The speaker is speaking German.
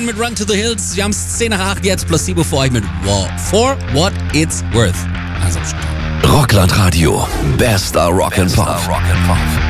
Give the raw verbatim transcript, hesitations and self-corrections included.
Maiden mit Run to the Hills. Wir haben es zehn nach acht jetzt, Placebo für euch mit Wow. For What It's Worth. Also, Rockland Radio. Bester Rock and Pop.